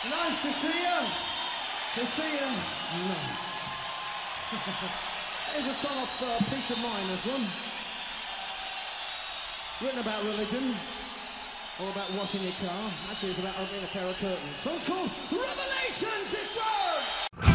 Nice to see you. To see you. Nice. Here's a song of Peace of Mind, this one. Written about religion. All about washing your car. Actually, it's about opening a pair of curtains. Song's called Revelations, this one!